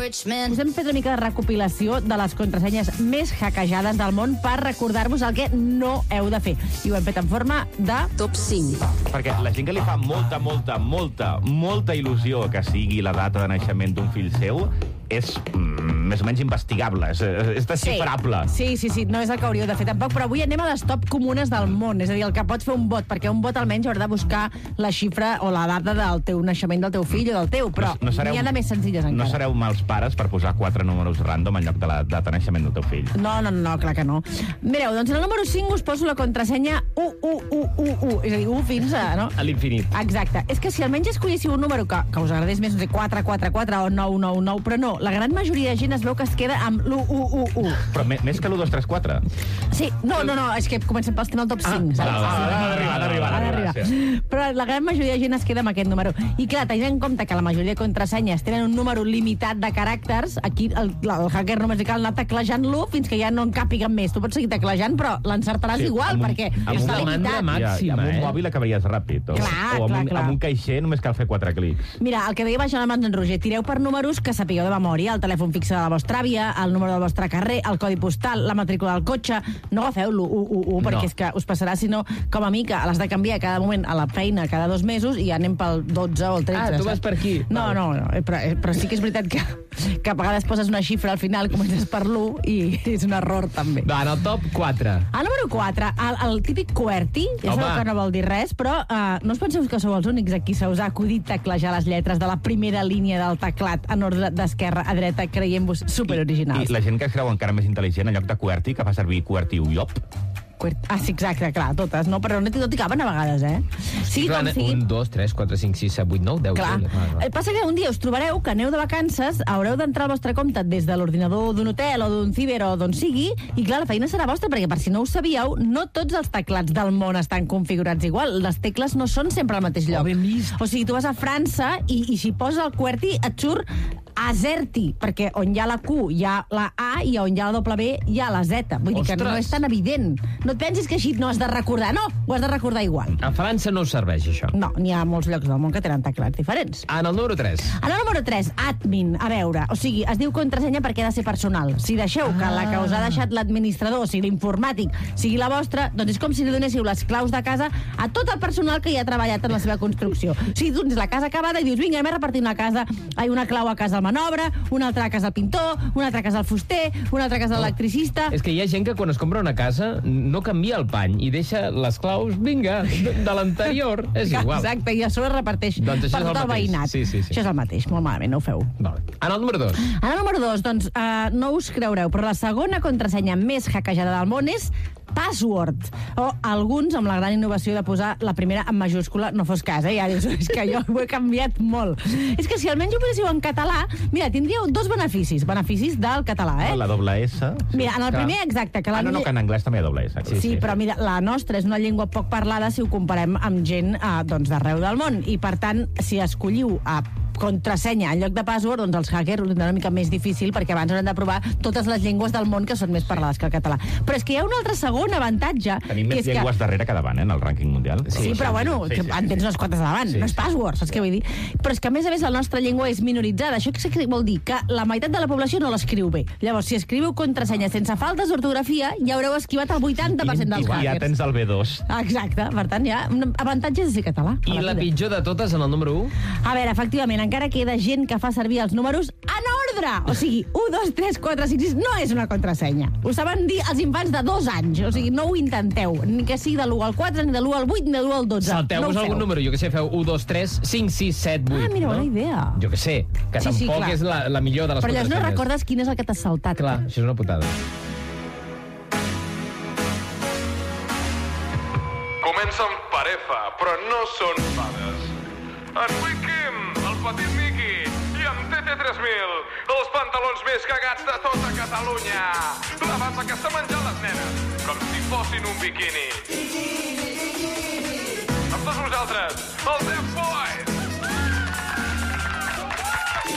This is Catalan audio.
Us hem fet una mica de recopilació de les contrasenyes més hackejades del món per recordar-vos el que no heu de fer. I ho hem fet en forma de top 5. Perquè la gent que li fa molta il·lusió que sigui la data de naixement d'un fill seu és més o menys investigable, és desxifrable. Sí, no és el que hauríeu de fer tampoc, però avui anem a les top comunes del món, és a dir, el que pots fer un vot, perquè un vot almenys haurà de buscar la xifra o la data del teu naixement del teu fill o del teu, però n'hi ha de més senzilles encara. No sereu mals pares per posar 4 números random en lloc de la data de naixement del teu fill. No, clar que no. Mireu, doncs en el número 5 us poso la contrasenya 1111, és a dir, 1 fins a... No? A l'infinit. Exacte. És que si almenys escolléssiu un número que us agradés més, no sé, 444 o 999, però no, la gran majoria de gent es veu que es queda amb l'111. Però més que l'1234? Sí, no, és que comencem pels temes del top 5. Ha d'arribar. Però la gran majoria de gent es queda amb aquest número. I clar, tenint en compte que la majoria de contrasenyes tenen un número limitat de caràcters, aquí el hacker només cal anar teclejant-lo fins que ja no en càpiguen més. Tu pots seguir teclejant, però l'encertaràs igual, perquè està limitat. Amb un mòbil acabaries ràpid. O amb un caixer només cal fer 4 clics. Mira, el que deia baixant la mans en Roger, tireu per números que sapigueu de memòria, el telèfon fixe de la vostra àvia, el número del vostre carrer, el codi postal, la matrícula del cotxe. No agafeu l'111, perquè és que us passarà, si no, com a mi, que l'has de canviar cada moment a la feina cada 2 mesos i ja anem pel 12 o el 13. Tu vas per aquí. No, però sí que és veritat que a vegades poses una xifra al final, comences per l'1 i és un error també. Va, en el top 4. El número 4, el típic QWERTY, ja sabeu que no vol dir res, però no us penseu que sou els únics a qui se us ha acudit teclejar les lletres de la primera línia del teclat en ordre d'esquerra a dreta, creient-vos superoriginals. I la gent que es creu encara més intel·ligent, en lloc de QWERTY, que fa servir QWERTY UIOP. Sí, exacte, clar, totes, no? Però no t'hi caben a vegades, Sí, clar, 1, 2, 3, 4, 5, 6, 7, 8, 9, 10... Clar, passa que un dia us trobareu que aneu de vacances, haureu d'entrar al vostre compte des de l'ordinador d'un hotel o d'un ciber o d'on sigui, i clar, la feina serà vostra, perquè per si no ho sabíeu, no tots els teclats del món estan configurats igual. Les tecles no són sempre al mateix lloc. O sigui, tu vas a França i si poses el QWERTY et surt AZERTY, perquè on hi ha la Q hi ha la A i on hi ha la W hi ha la Z. Vull dir que no és tan evident. No et pensis que així no has de recordar. No, ho has de recordar igual. A França no us serveix, això. No, n'hi ha molts llocs del món que tenen teclats diferents. En el número 3. En el número 3, admin. A veure, o sigui, es diu contrasenya perquè ha de ser personal. Si deixeu que la que us ha deixat l'administrador, o sigui, l'informàtic, sigui la vostra, doncs és com si li donéssiu les claus de casa a tot el personal que hi ha treballat en la seva construcció. O sigui, tu tens la casa acabada i dius, vinga, anem a repartir una clau a casa del manobre, una altra a casa del pintor, una altra a casa del fuster, una altra a casa de l'electricista... És que hi ha gent que quan es compra una casa no canvia el pany i deixa les claus, vinga, de l'anterior. És igual. Exacte, i a sobre reparteix per tot el veïnat. Sí. Això és el mateix, molt malament, no ho feu. En el número 2. En el número 2, doncs, no us creureu, però la segona contrasenya més hackejada del món és password. O alguns amb la gran innovació de posar la primera en majúscula, no fos cas, ja dius, és que jo ho he canviat molt. És que si almenys ho poséssiu en català, mira, tindríeu 2 beneficis del català, La doble S. Mira, en el primer, exacte. Que no, que en anglès també hi ha doble S. Sí, però mira, la nostra és una llengua poc parlada si ho comparem amb gent d'arreu del món. I, per tant, si escolliu contrasenya en lloc de password, doncs els hackers ho tindran una mica més difícil perquè abans hauran de provar totes les llengües del món que són més parlades que el català. Però és que hi ha un altre segon avantatge. Tenim més llengües darrere que davant, en el rànquing mundial. Sí, però bueno, en tens unes quantes davant, no és password, saps què vull dir? Però és que a més la nostra llengua és minoritzada. Això què vol dir? Que la meitat de la població no l'escriu bé. Llavors, si escriviu contrasenya sense faltes d'ortografia, ja haureu esquivat el 80% dels hackers. I ja tens el B2. Exacte, per tant, hi ha avantatges de ser català. I la pitjor de totes, en el número 1? A veure, efectivament, encara queda gent que fa servir els números en ordre. O sigui, 1, 2, 3, 4, 5, 6 no és una contrasenya. Ho saben dir els infants de 2 anys. O sigui, no ho intenteu. Ni que sigui de l'1 al 4, ni de l'1 al 8, ni de l'1 al 12. Salteu-vos algun número. Jo que sé, feu 1, 2, 3, 5, 6, 7, 8. Mira, bona idea. Jo que sé, que tampoc és la millor de les contrasenyes. Però llavors no recordes quin és el que t'has saltat. Clar, això és una putada. Comencen parefa, però no són pares. En Wickham, el petit Miqui, i en TT3000, els pantalons més cagats de tota Catalunya. La bassa que està menjant les nenes, com si fossin un biquini. Amb tots vosaltres, el Tempo